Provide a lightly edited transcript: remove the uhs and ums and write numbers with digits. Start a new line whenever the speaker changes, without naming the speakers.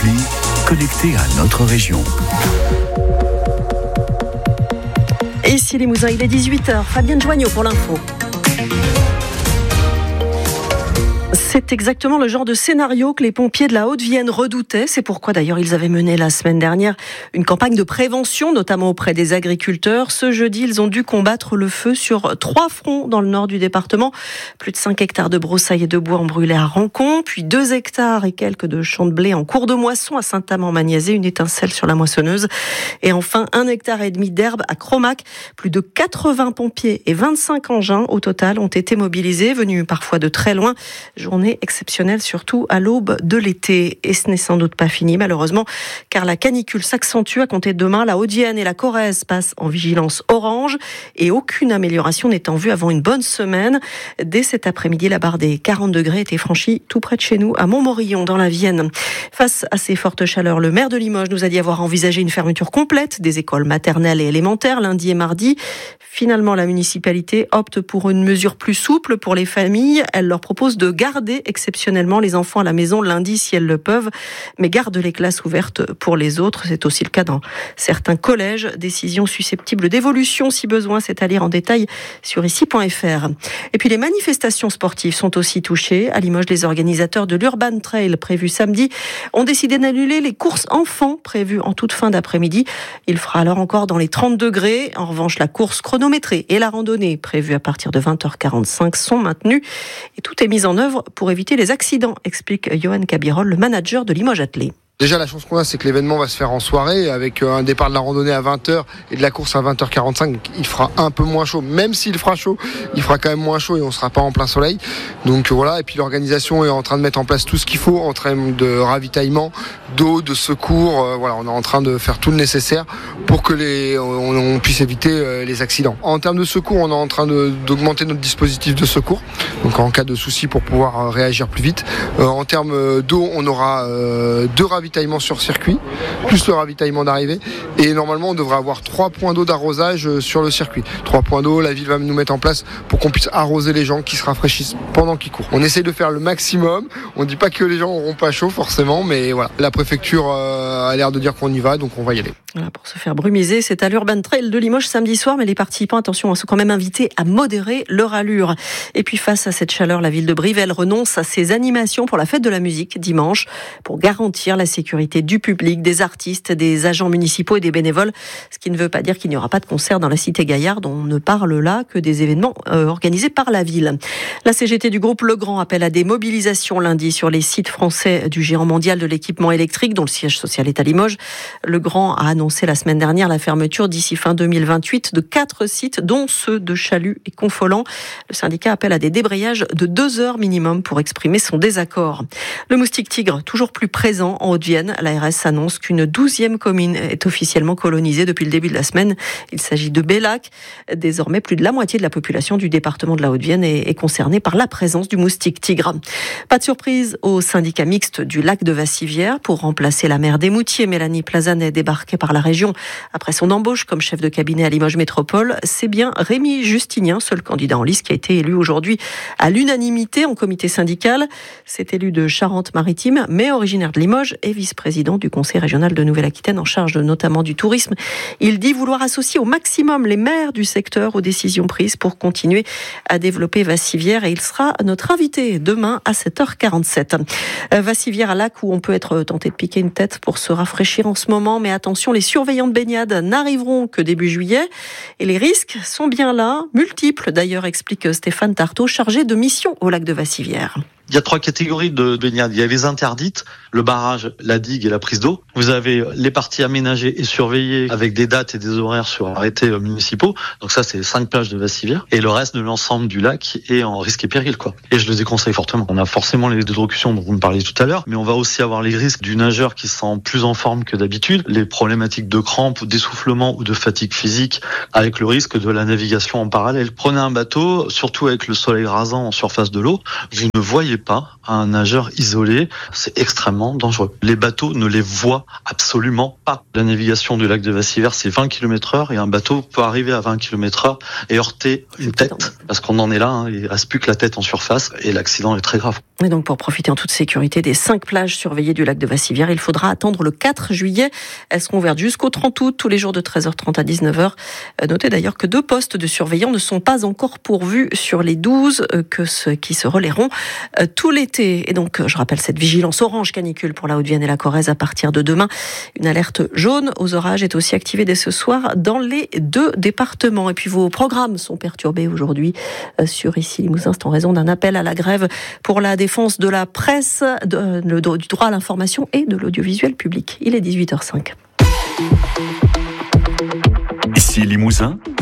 Connecté à notre région.
Et ici les Mousins, il est 18h. Fabienne Joignot pour l'info. C'est exactement le genre de scénario que les pompiers de la Haute-Vienne redoutaient. C'est pourquoi d'ailleurs ils avaient mené la semaine dernière une campagne de prévention, notamment auprès des agriculteurs. Ce jeudi, ils ont dû combattre le feu sur 3 fronts dans le nord du département. Plus de 5 hectares de broussailles et de bois ont brûlé à Rancon, puis 2 hectares et quelques de champs de blé en cours de moisson à Saint-Amand-Magnézé, une étincelle sur la moissonneuse. Et enfin, 1,5 hectare d'herbe à Cromac. Plus de 80 pompiers et 25 engins au total ont été mobilisés, venus parfois de très loin. Journée exceptionnelle, surtout à l'aube de l'été. Et ce n'est sans doute pas fini, malheureusement, car la canicule s'accentue. À compter de demain, la Haute-Vienne et la Corrèze passent en vigilance orange et aucune amélioration n'est en vue avant une bonne semaine. Dès cet après-midi, la barre des 40 degrés était franchie tout près de chez nous, à Montmorillon, dans la Vienne. Face à ces fortes chaleurs, le maire de Limoges nous a dit avoir envisagé une fermeture complète des écoles maternelles et élémentaires lundi et mardi. Finalement, la municipalité opte pour une mesure plus souple pour les familles. Elle leur propose de garder exceptionnellement les enfants à la maison lundi si elles le peuvent, mais garde les classes ouvertes pour les autres. C'est aussi le cas dans certains collèges. Décision susceptible d'évolution si besoin, c'est à lire en détail sur ici.fr. Et puis les manifestations sportives sont aussi touchées. À Limoges, les organisateurs de l'Urban Trail prévu samedi ont décidé d'annuler les courses enfants prévues en toute fin d'après-midi. Il fera alors encore dans les 30 degrés. En revanche, la course chronométrée et la randonnée prévue à partir de 20h45 sont maintenues et tout est mis en œuvre pour éviter les accidents, explique Johan Cabirol, le manager de Limoges Athlé.
Déjà, la chance qu'on a, c'est que l'événement va se faire en soirée avec un départ de la randonnée à 20h et de la course à 20h45. Donc, il fera un peu moins chaud. Même s'il fera chaud, il fera quand même moins chaud et on ne sera pas en plein soleil. Donc voilà. Et puis l'organisation est en train de mettre en place tout ce qu'il faut en termes de ravitaillement, d'eau, de secours. Voilà, on est en train de faire tout le nécessaire pour que on puisse éviter les accidents. En termes de secours, on est en train d'augmenter notre dispositif de secours. Donc en cas de souci pour pouvoir réagir plus vite. En termes d'eau, on aura 2 ravitaillements sur circuit, plus le ravitaillement d'arrivée. Et normalement, on devrait avoir 3 points d'eau d'arrosage sur le circuit. 3 points d'eau, la ville va nous mettre en place pour qu'on puisse arroser les gens qui se rafraîchissent pendant qu'ils courent. On essaie de faire le maximum. On ne dit pas que les gens n'auront pas chaud forcément, mais voilà. La préfecture a l'air de dire qu'on y va, donc on va y aller.
Voilà, pour se faire brumiser, c'est à l'Urban Trail de Limoges samedi soir, mais les participants, attention, sont quand même invités à modérer leur allure. Et puis face à cette chaleur, la ville de Brive, elle renonce à ses animations pour la fête de la musique dimanche, pour garantir la sécurité du public, des artistes, des agents municipaux et des bénévoles, ce qui ne veut pas dire qu'il n'y aura pas de concert dans la cité Gaillarde. On ne parle là que des événements organisés par la ville. La CGT du groupe Legrand appelle à des mobilisations lundi sur les sites français du géant mondial de l'équipement électrique, dont le siège social est à Limoges. Legrand a annoncé la semaine dernière la fermeture d'ici fin 2028 de 4 sites, dont ceux de Chalut et Confolens. Le syndicat appelle à des débrayages de 2 heures minimum pour exprimer son désaccord. Le moustique tigre, toujours plus présent en Haute-Vienne. L'ARS annonce qu'une 12e commune est officiellement colonisée depuis le début de la semaine. Il s'agit de Bellac. Désormais, plus de la moitié de la population du département de la Haute-Vienne est concernée par la présence du moustique tigre. Pas de surprise au syndicat mixte du lac de Vassivière. Pour remplacer la maire des Moutiers, Mélanie Plazanet, débarquée par la région après son embauche comme chef de cabinet à Limoges Métropole. C'est bien Rémi Justinien, seul candidat en lice, qui a été élu aujourd'hui à l'unanimité en comité syndical. C'est élu de Charente-Maritime, mais originaire de Limoges et vice-président du conseil régional de Nouvelle-Aquitaine en charge notamment du tourisme. Il dit vouloir associer au maximum les maires du secteur aux décisions prises pour continuer à développer Vassivière, et il sera notre invité demain à 7h47. Vassivière, un lac où on peut être tenté de piquer une tête pour se rafraîchir en ce moment, mais attention, les surveillants de baignade n'arriveront que début juillet et les risques sont bien là, multiples d'ailleurs, explique Stéphane Tarteau, chargé de mission au lac de Vassivière.
Il y a 3 catégories de baignades. Il y a les interdites, le barrage, la digue et la prise d'eau. Vous avez les parties aménagées et surveillées avec des dates et des horaires sur arrêtés municipaux. Donc ça, c'est les 5 plages de Vassivière. Et le reste de l'ensemble du lac est en risque et péril, quoi. Et je le déconseille fortement. On a forcément les hydrocutions dont vous me parliez tout à l'heure, mais on va aussi avoir les risques du nageur qui se sent plus en forme que d'habitude, les problématiques de crampes, d'essoufflement ou de fatigue physique, avec le risque de la navigation en parallèle. Prenez un bateau, surtout avec le soleil rasant en surface de l'eau, vous ne voyez croyez pas à un nageur isolé, c'est extrêmement dangereux. Les bateaux ne les voient absolument pas. La navigation du lac de Vassivière, c'est 20 km/h et un bateau peut arriver à 20 km/h et heurter une tête, parce qu'on en est là, il reste plus que la tête en surface et l'accident est très grave.
Et donc pour profiter en toute sécurité des 5 plages surveillées du lac de Vassivière, il faudra attendre le 4 juillet. Elles seront ouvertes jusqu'au 30 août, tous les jours de 13h30 à 19h. Notez d'ailleurs que 2 postes de surveillants ne sont pas encore pourvus sur les 12 qui se relayeront tout l'été. Et donc je rappelle cette vigilance orange canicule pour la Haute-Vienne et la Corrèze à partir de demain. Une alerte jaune aux orages est aussi activée dès ce soir dans les 2 départements. Et puis vos programmes sont perturbés aujourd'hui sur Issy-les-Moussins en raison d'un appel à la grève pour la défense de la presse, du droit à l'information et de l'audiovisuel public. Il est 18h05.
Issy-les-Moussins,